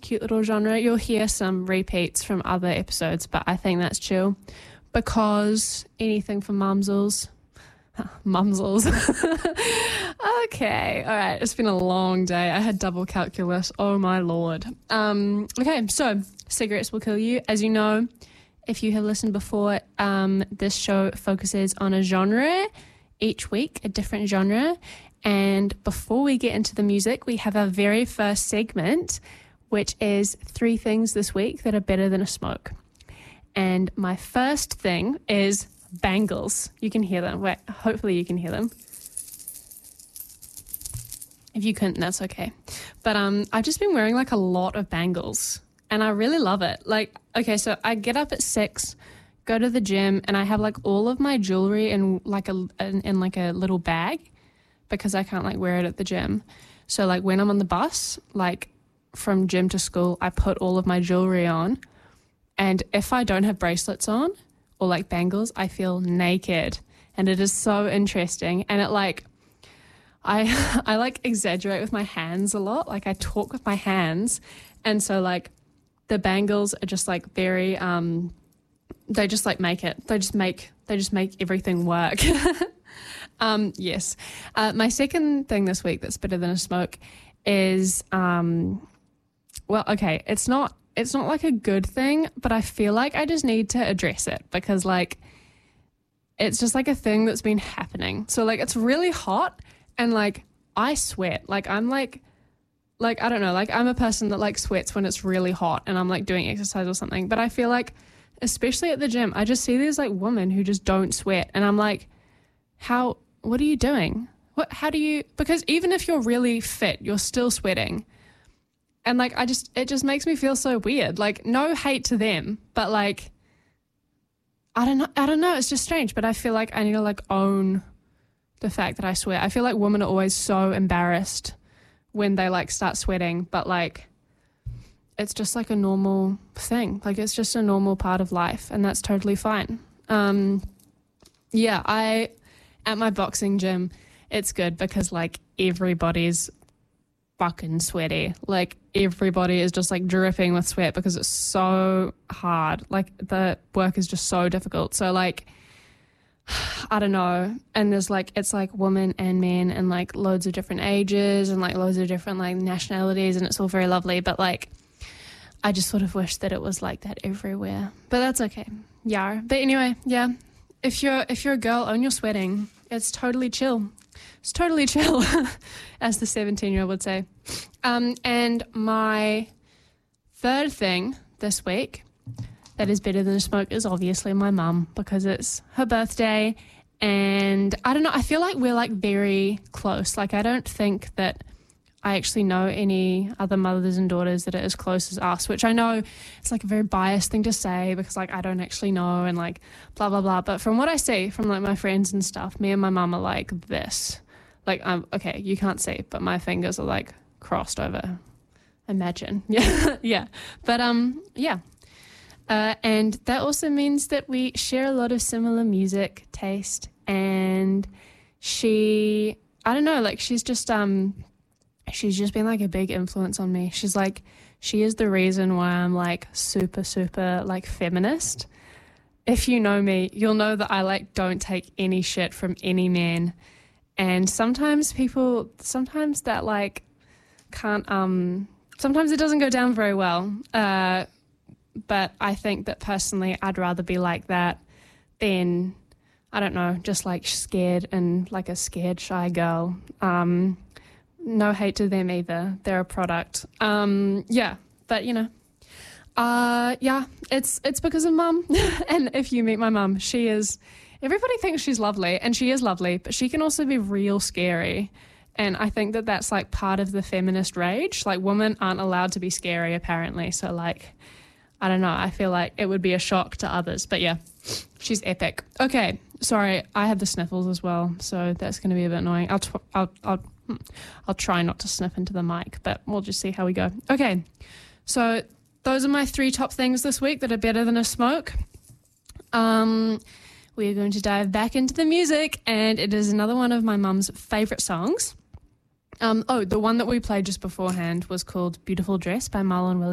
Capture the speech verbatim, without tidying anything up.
cute little genre. You'll hear some repeats from other episodes, but I think that's chill because anything for mumsels. Mumsels. Okay, all right. It's been a long day. I had double calculus. Oh, my Lord. Um, okay, so cigarettes will kill you. As you know, if you have listened before, um, this show focuses on a genre each week, a different genre. And before we get into the music, we have our very first segment, which is three things this week that are better than a smoke. And my first thing is bangles. You can hear them. Wait, hopefully you can hear them. If you couldn't, that's okay. But um, I've just been wearing like a lot of bangles and I really love it. Like, okay, so I get up at six, go to the gym, and I have like all of my jewelry in like a in, in like a little bag because I can't like wear it at the gym. So like when I'm on the bus, like from gym to school, I put all of my jewelry on. And if I don't have bracelets on or like bangles, I feel naked. And it is so interesting. And it like, I I like exaggerate with my hands a lot. Like I talk with my hands. And so like the bangles are just like very, um, they just like make it. They just make, they just make everything work. um, yes. Uh, my second thing this week that's better than a smoke is, um, well, okay, it's not, it's not like a good thing, but I feel like I just need to address it because like, it's just like a thing that's been happening. So like, it's really hot and like I sweat. Like I'm like, like, I don't know, like I'm a person that like sweats when it's really hot and I'm like doing exercise or something. But I feel like, especially at the gym, I just see these like women who just don't sweat. And I'm like, how, what are you doing? What, how do you, because even if you're really fit, you're still sweating. And like, I just, it just makes me feel so weird. Like no hate to them, but like, I don't know. I don't know. It's just strange, but I feel like I need to like own the fact that I sweat. I feel like women are always so embarrassed when they like start sweating, but like, it's just like a normal thing. Like it's just a normal part of life and that's totally fine. Um, yeah, I, at my boxing gym, it's good because like everybody's fucking sweaty. Like everybody is just like dripping with sweat because it's so hard. Like the work is just so difficult. So like, I don't know. And there's like, it's like women and men and like loads of different ages and like loads of different like nationalities and it's all very lovely. But like, I just sort of wish that it was like that everywhere, but that's okay. Yeah. But anyway, yeah. If you're, if you're a girl, own your sweating. It's totally chill. It's totally chill, as the seventeen-year-old would say. Um, and my third thing this week that is better than a smoke is obviously my mum because it's her birthday. And I don't know, I feel like we're like very close. Like I don't think that I actually know any other mothers and daughters that are as close as us, which I know it's like a very biased thing to say because like I don't actually know and like blah, blah, blah. But from what I see from like my friends and stuff, me and my mum are like this. Like, I'm okay, you can't see, but my fingers are like crossed over. Imagine. Yeah. yeah. But um, yeah. Uh, and that also means that we share a lot of similar music taste. And she, I don't know, like she's just, um, she's just been like a big influence on me. She's like, she is the reason why I'm like super, super like feminist. If you know me, you'll know that I like don't take any shit from any man. And sometimes people, sometimes that like can't, um, sometimes it doesn't go down very well. Uh, but I think that personally I'd rather be like that than, I don't know, just like scared and like a scared, shy girl. Um, no hate to them either. They're a product. Um, yeah, but you know, uh, yeah, it's, it's because of mum. And if you meet my mum, she is, everybody thinks she's lovely and she is lovely, but she can also be real scary. And I think that that's like part of the feminist rage. Like women aren't allowed to be scary apparently. So like, I don't know. I feel like it would be a shock to others, but yeah, she's epic. Okay. Sorry. I have the sniffles as well. So that's going to be a bit annoying. I'll, tw- I'll, I'll, I'll try not to sniff into the mic, but we'll just see how we go. Okay. So those are my three top things this week that are better than a smoke. Um, We are going to dive back into the music, and it is another one of my mum's favourite songs. Um, oh, the one that we played just beforehand was called Beautiful Dress by Marlon Williams.